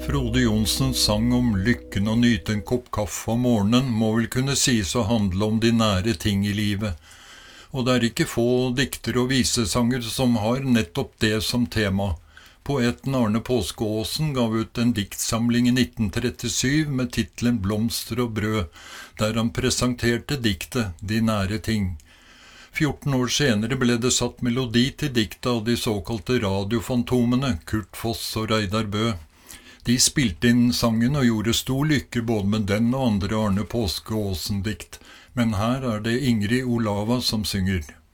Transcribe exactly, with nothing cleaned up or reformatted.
Frode Jonsens sang om lykken å nyte en kopp kaffe om morgenen må vel kunne sies å handle om de nære ting i livet. Og det er ikke få dikter og visesanger som har nettopp det som tema. Poeten Arne Påskeåsen gav ut en diktsamling i nitten trettisju med titlen Blomster og brød, der han presenterte diktet De nære ting. fjorten år senere ble det satt melodi til diktet av de såkalte radiofantomene, Kurt Foss og Reidar Bø. De spilte inn sangen og gjorde stor lykke både med den og andre Arne Påskeåsen-dikt, men her er det Ingrid Olava som synger.